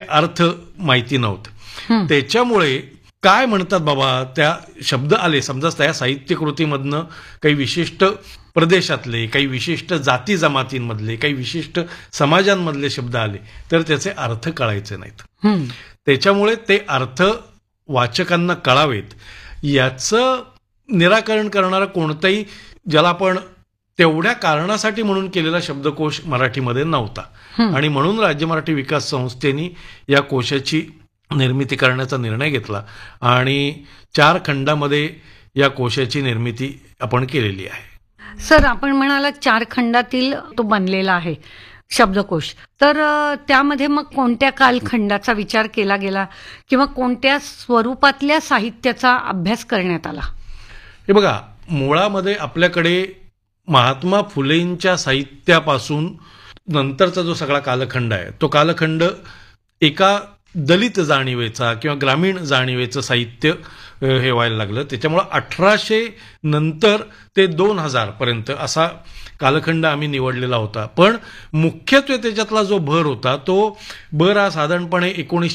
अर्थ माहिती नव्हते. त्याच्यामुळे काय म्हणतात बाबा, त्या शब्द आले समजा त्या साहित्यकृतीमधनं काही विशिष्ट प्रदेशातले, काही विशिष्ट जाती जमातींमधले, काही विशिष्ट समाजांमधले शब्द आले तर त्याचे अर्थ कळायचे नाहीत. त्याच्यामुळे ते अर्थ वाचकांना कळावेत याचं निराकरण करणारा कोणताही, ज्याला आपण तेवढ्या कारणासाठी म्हणून केलेला शब्दकोश मराठीमध्ये नव्हता. आणि म्हणून राज्य मराठी विकास संस्थेने या कोशाची निर्मिती करण्याचा निर्णय घेतला आणि 4 खंडामध्ये या कोशाची निर्मिती आपण केलेली आहे. सर, आपण म्हणाला 4 खंडातील तो बनलेला आहे शब्दकोश, तर त्यामध्ये मग कोणत्या कालखंडाचा विचार केला गेला किंवा कोणत्या स्वरूपातल्या साहित्याचा अभ्यास करण्यात आला? हे बघा, मुळामध्ये आपल्याकडे महात्मा फुलेंच्या साहित्यापासून नंतरचा जो सगळा कालखंड आहे तो कालखंड एका दलित जाणीवेचा किंवा ग्रामीण जाणीवेचं साहित्य हे व्हायला लागलं. त्याच्यामुळं 1800 नंतर ते 2000 पर्यंत असा कालखंड आम्ही निवडलेला होता. पण मुख्यत्वे त्याच्यातला जो भर होता तो भर हा साधारणपणे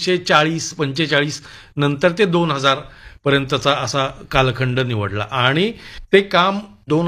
1940-45 नंतर ते 2000 पर्यंतचा असा कालखंड निवडला आणि ते काम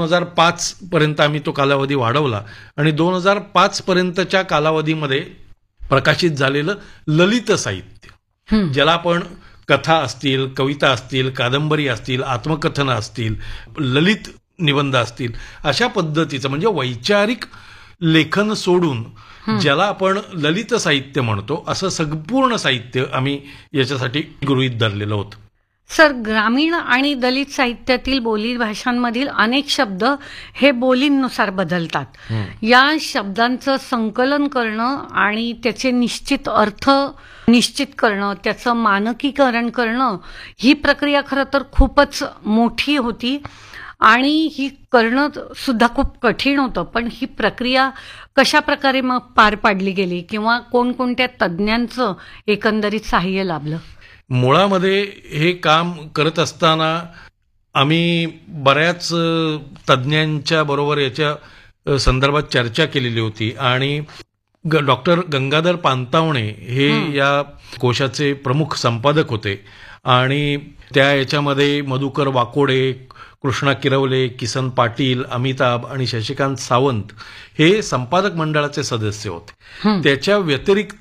2005 पर्यंत आम्ही तो कालावधी वाढवला आणि 2005 पर्यंतच्या कालावधीमध्ये प्रकाशित झालेलं ललित साहित्य, ज्याला आपण कथा असतील, कविता असतील, कादंबरी असतील, आत्मकथनं असतील, ललित निबंध असतील, अशा पद्धतीचं म्हणजे वैचारिक लेखन सोडून ज्याला आपण ललित साहित्य म्हणतो असं संपूर्ण साहित्य आम्ही याच्यासाठी गृहीत धरलेलं होतं. सर, ग्रामीण आणि दलित साहित्यातील बोली भाषांमधील अनेक शब्द हे बोलींनुसार बदलतात. या शब्दांचं संकलन करणं आणि त्याचे निश्चित अर्थ निश्चित करणं, त्याचं मानकीकरण करणं, ही प्रक्रिया खरं तर खूपच मोठी होती आणि ही करणं सुद्धा खूप कठीण होतं. पण ही प्रक्रिया कशा प्रकारे मग पार पाडली गेली किंवा कोणकोणत्या तज्ज्ञांचं एकंदरीत सहाय्य लाभलं? मुळामध्ये हे काम करत असताना आम्ही बऱ्याच तज्ज्ञांच्या बरोबर याच्या संदर्भात चर्चा केलेली होती आणि डॉक्टर गंगाधर पानतावणे हे या कोशाचे प्रमुख संपादक होते आणि त्या याच्यामध्ये मधुकर वाकोडे, कृष्णा किरवले, किसन पाटील, अमिताभ आणि शशिकांत सावंत हे संपादक मंडळाचे सदस्य होते. त्याच्या व्यतिरिक्त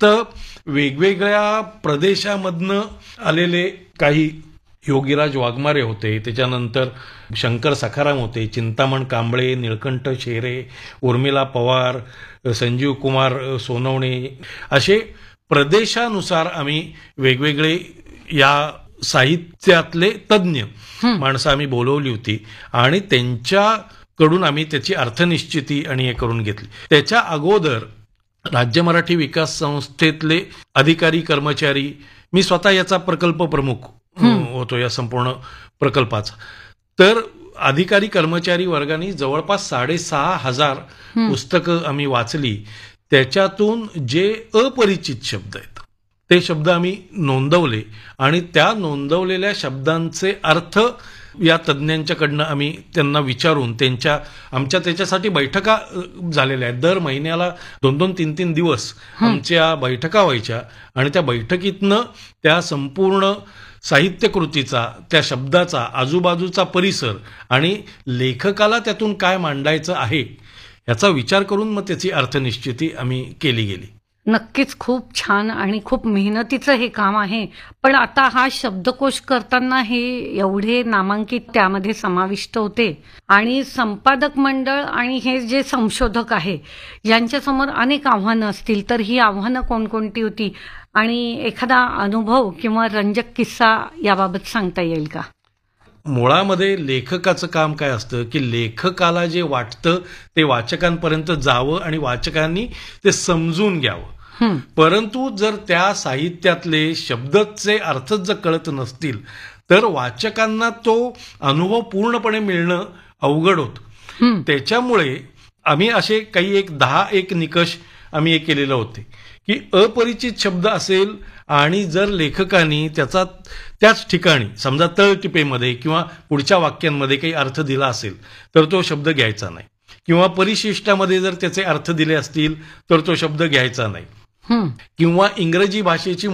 वेगवेगळ्या प्रदेशामधनं आलेले काही योगीराज वाघमारे होते, त्याच्यानंतर शंकर सखाराम होते, चिंतामण कांबळे, निळकंठ शेरे, उर्मिला पवार, संजीव कुमार सोनवणे, असे प्रदेशानुसार आम्ही वेगवेगळे या साहित्यातले तज्ज्ञ माणसं आम्ही बोलवली होती आणि त्यांच्याकडून आम्ही त्याची अर्थनिश्चिती आणि हे करून घेतली. त्याच्या अगोदर राज्य मराठी विकास संस्थेतले अधिकारी कर्मचारी, मी स्वतः याचा प्रकल्प प्रमुख होतो या संपूर्ण प्रकल्पाचा, तर अधिकारी कर्मचारी वर्गाने जवळपास 6500 पुस्तकं आम्ही वाचली. त्याच्यातून जे अपरिचित शब्द आहेत ते शब्द आम्ही नोंदवले आणि त्या नोंदवलेल्या शब्दांचे अर्थ या तज्ज्ञांच्याकडनं आम्ही त्यांना विचारून आमच्या त्याच्यासाठी बैठका झालेल्या आहेत. दर महिन्याला 2-2, 3-3 दिवस आमच्या बैठका व्हायच्या आणि त्या बैठकीतनं त्या संपूर्ण साहित्यकृतीचा, त्या शब्दाचा आजूबाजूचा परिसर आणि लेखकाला त्यातून काय मांडायचं आहे याचा विचार करून मग त्याची अर्थनिश्चिती आम्ही केली गेली. नक्कीच खूप छान आणि खूप मेहनतीचं हे काम आहे. पण आता हा शब्दकोश करताना हे एवढे नामांकित त्यामध्ये समाविष्ट होते आणि संपादक मंडळ आणि हे जे संशोधक आहे यांच्यासमोर अनेक आव्हानं असतील, तर ही आव्हानं कोणकोणती होती आणि एखादा अनुभव किंवा रंजक किस्सा याबाबत सांगता येईल का? मुळामध्ये लेखकाचं काम काय असतं की लेखकाला जे वाटतं ते वाचकांपर्यंत जावं आणि वाचकांनी ते समजून घ्यावं. परंतु जर त्या साहित्यातले शब्दचे अर्थच जर कळत नसतील तर वाचकांना तो अनुभव पूर्णपणे मिळणं अवघड होतं. त्याच्यामुळे आम्ही असे काही 10 निकष आम्ही हे केलेले होते की अपरिचित शब्द असेल आणि जर लेखकाने त्याचा त्याच ठिकाणी समजा तळटिपेमध्ये किंवा पुढच्या वाक्यांमध्ये काही अर्थ दिला असेल तर तो शब्द घ्यायचा नाही, किंवा परिशिष्टामध्ये जर त्याचे अर्थ दिले असतील तर तो शब्द घ्यायचा नाही, किंवा इंग्रजी भाषेची